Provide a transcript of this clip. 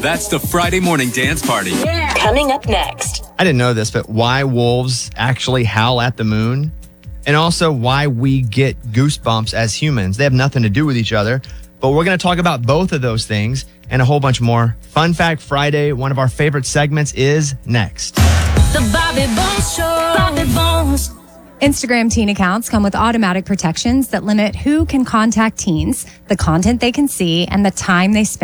That's the Friday Morning Dance Party. Yeah. Coming up next. I didn't know this, but why wolves actually howl at the moon, and also why we get goosebumps as humans. They have nothing to do with each other, but we're going to talk about both of those things and a whole bunch more. Fun Fact Friday, one of our favorite segments, is next. The Bobby Bones Show. Bobby Bones. Instagram teen accounts come with automatic protections that limit who can contact teens, the content they can see, and the time they spend